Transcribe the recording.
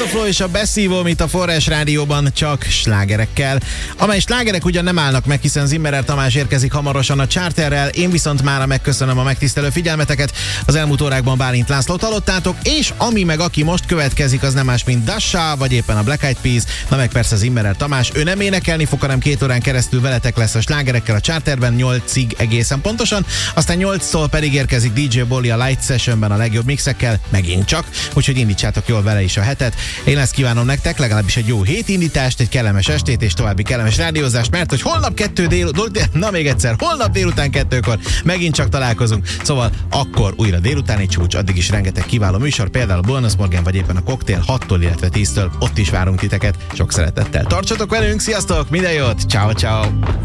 Autoflow és a beszívó, itt a Forrás Rádióban csak slágerekkel. Amely slágerek ugyan nem állnak meg, hiszen Zimmerer Tamás érkezik hamarosan a Charterrel, én viszont mára megköszönöm a megtisztelő figyelmeteket. Az elmúlt órákban Bálint Lászlót hallottátok, és ami meg aki most következik, az nem más, mint Dasha, vagy éppen a Black Eyed Peas, na meg persze Zimmerer Tamás. Ő nem énekelni fog, hanem 2 órán keresztül veletek lesz a slágerekkel a Charterben, 8-ig egészen pontosan. Aztán 8-tól pedig érkezik DJ Bolly a Light Sessionben a legjobb mixekkel, megint csak, úgyhogy indítsátok jól vele is a hetet. Én ezt kívánom nektek, legalábbis egy jó hétindítást, egy kellemes estét és további kellemes rádiózást, mert hogy holnap holnap délután 2-kor megint csak találkozunk, szóval akkor újra délutáni csúcs, addig is rengeteg kiváló műsor, például a Bonus Morgan vagy éppen a Cocktail 6-tól, illetve 10-től, ott is várunk titeket, sok szeretettel. Tartsatok velünk, sziasztok, minden jót, ciao ciao.